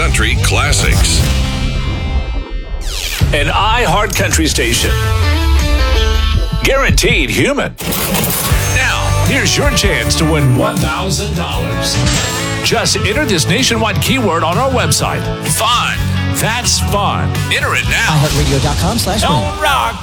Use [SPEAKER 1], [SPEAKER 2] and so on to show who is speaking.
[SPEAKER 1] country classics.
[SPEAKER 2] An iHeart Country station. Guaranteed human. Now, here's your chance to win $1,000. Just enter this nationwide keyword on our website. Fun. That's fun. Enter it now.
[SPEAKER 3] iHeartRadio.com/win.
[SPEAKER 2] Don't rock